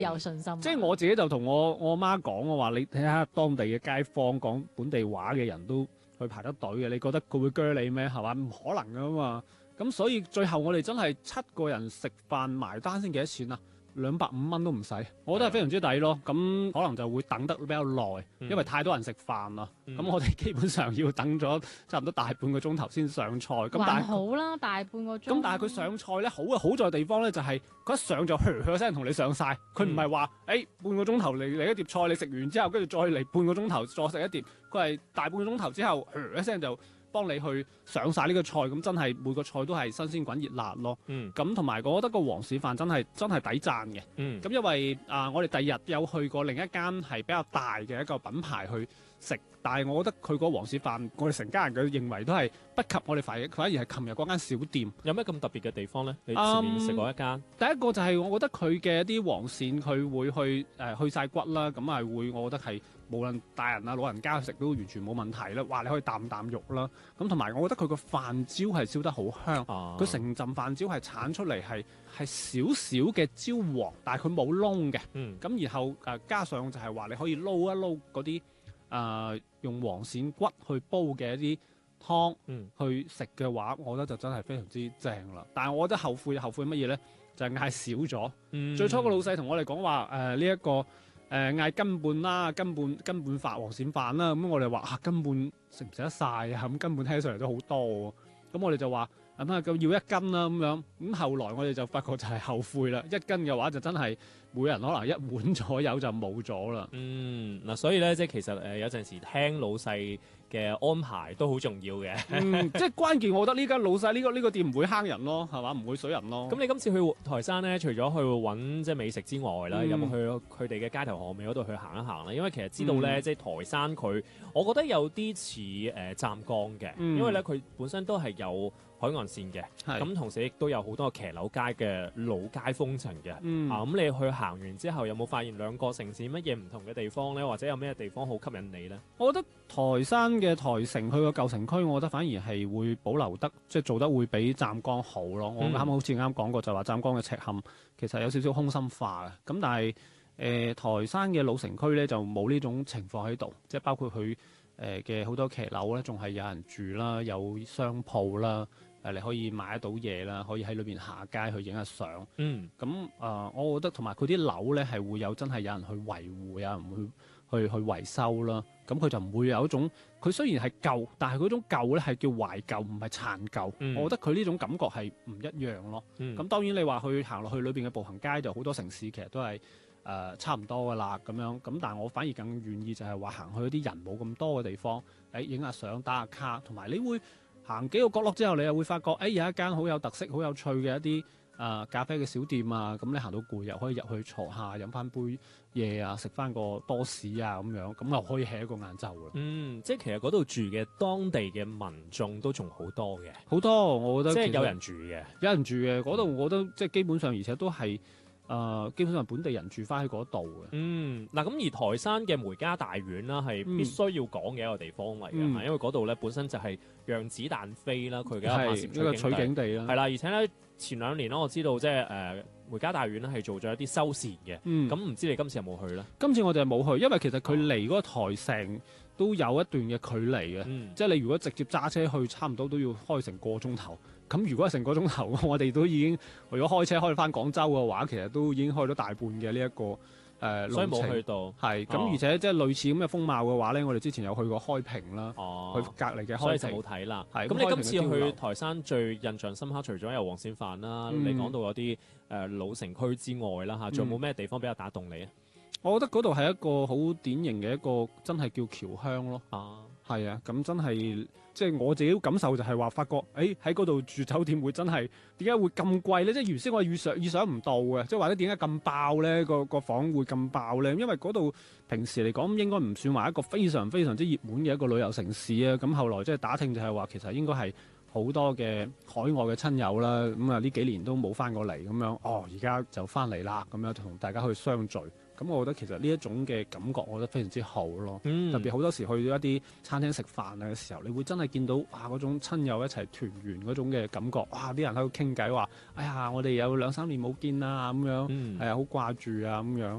有信心。 即係我自己就同我媽講，我話你睇下當地嘅街坊講本地話嘅人都去排得隊嘅，你覺得佢會鋸你咩？係嘛？唔可能噶嘛。咁所以最後我哋真係7個人食飯埋單先幾多錢啊？250蚊都唔使，我覺得係非常之抵咯。咁可能就會等得比較耐，因為太多人食飯啦。咁我哋基本上要等咗差唔多大半個鐘頭先上菜。咁但係好啦，大半個鐘。 咁但係佢上菜咧，好在地方咧就係佢一上就噓聲同你上晒，佢唔係話半個鐘頭嚟一碟菜，你食完之後跟住再嚟半個鐘頭再食一碟，佢係大半個鐘頭之後噓一聲就幫你去上晒呢個菜，咁真係每個菜都係新鮮滾熱辣咯。咁同埋我覺得個皇氏飯真係抵讚嘅。咁因為我哋第二日有去過另一間係比較大嘅一個品牌去食，但係我覺得佢個皇氏飯，我哋成家人嘅認為都係不及我哋反而係琴日嗰間小店。 有咩咁特別嘅地方咧？你前面食過一間， 第一個就係我覺得佢嘅一啲黃鱔佢會去晒骨啦，咁係會我覺得係無論大人啊老人家去食都完全冇問題啦。哇，你可以啖肉啦，咁同埋我覺得佢個飯焦係燒得好香，佢成陣飯焦係鏟出嚟係少少嘅焦黃，但係佢冇燶嘅。咁然後加上就係話你可以撈一撈嗰啲用黃鱔骨去煲嘅一啲湯去食嘅話，我覺得就真係非常之正啦。但係我覺得後悔乜嘢咧？就係嗌少咗。最初個老細同我哋講話呢一個嗌斤半啦，斤半飯黃鱔飯啦。咁我哋話斤半食唔食得晒啊？咁斤半聽起上嚟都好多喎。咁我哋就話咁要1斤啦咁樣。咁後來我哋就發覺就係後悔啦。1斤嘅話就真係每人可能1碗左右就冇咗啦。 嗱，所以咧即係其實有陣時聽老細嘅安排都好重要嘅。 即係關鍵，我覺得呢間老細呢個店唔會坑人咯，係嘛？唔會水人咯。 咁你今次去台山咧，除咗去揾即係美食之外啦，有冇去佢哋嘅街頭巷尾嗰度去行一行咧？因為其實知道咧，即係台山佢，我覺得有啲似湛江嘅，因為咧佢本身都係有海岸線嘅，咁同時亦都有好多騎樓街嘅老街風情嘅。咁你去行完之後，有冇發現兩個城市乜嘢唔同嘅地方咧？或者有咩地方好吸引你咧？ 我覺得台山嘅台城去個舊城區，我覺得反而係會保留得即係做得會比湛江好咯。我啱好似啱講過就話湛江嘅赤坎其實有少少空心化嘅，咁但係台山嘅老城區咧就冇呢種情況喺度，即係包括佢嘅好多騎樓咧，仲係有人住啦，有商鋪啦。你可以買得到嘢啦，可以喺裏邊下街去影下相。咁我覺得同埋佢啲樓咧係會有真係有人去維護，有人去維修啦。咁佢就唔會有一種，佢雖然係舊，但係嗰種舊咧係叫懷舊，唔係殘舊。我覺得佢呢種感覺係唔一樣咯。咁當然你話去行落去裏邊嘅步行街就好多城市其實都係差唔多噶啦咁樣。咁但係我反而更願意就係話行去一啲人冇咁多嘅地方，影下相打下卡，同埋你會行幾個角落之後，你又會發覺，有一間好有特色、好有趣嘅一啲咖啡嘅小店啊！咁你行到攰又可以入去坐下，飲翻杯嘢啊，食翻個多士啊咁樣，咁又可以起一個晏晝啦。 即係其實嗰度住嘅當地嘅民眾都仲好多嘅， 好多我覺得即係有人住嘅， 嗰度，我覺得即係基本上，而且都係。基本上本地人住翻喺嗰度嘅。 嗱咁而台山嘅梅家大院啦，係必須要講嘅一個地方嚟嘅，因為嗰度咧本身就係讓子彈飛啦，佢嘅拍攝取景地啦。 係啦，而且咧前2年啦，我知道即係梅家大院咧係做咗一啲修繕嘅。咁唔知你今次有冇去咧？ 今次我哋係冇去，因為其實佢離嗰個台城都有一段嘅距離嘅，即係你如果直接揸車去，差唔多都要開成個鐘頭。咁如果係成個鐘頭，我哋都已經如果開車開翻廣州嘅話，其實都已經開咗大半嘅呢一個所以冇去到。 係咁，而且即係類似咁嘅風貌嘅話咧，我哋之前有去過開平啦，去隔離嘅開平， 所以就冇睇啦。咁你今次去台山最印象深刻，除咗有黃鱔飯啦，你講到有啲老城區之外啦嚇，仲有冇咩地方比較打動你啊？ 我覺得嗰度係一個好典型嘅一個真係叫僑鄉咯。係啊，咁真係即係我自己感受就係話，發覺喺嗰度住酒店會真係點解會咁貴咧？即係原先我預想唔到嘅，即係或者點解咁爆咧？個房會咁爆咧？因為嗰度平時嚟講應該唔算話一個非常非常之熱門嘅一個旅遊城市啊。咁後來即係打聽就係話，其實應該係好多嘅海外嘅親友啦，咁啊呢幾年都冇翻過嚟咁樣，而家就翻嚟啦，咁樣同大家去相聚。咁我覺得其實呢一種嘅感覺，我覺得非常之好咯。特別好多時去到一啲餐廳食飯嘅時候，你會真係見到嗰種親友一齊團圓嗰種嘅感覺。啲人喺度傾偈話：哎呀，我哋有2-3年冇見啦，咁樣係啊，好掛住啊，咁樣。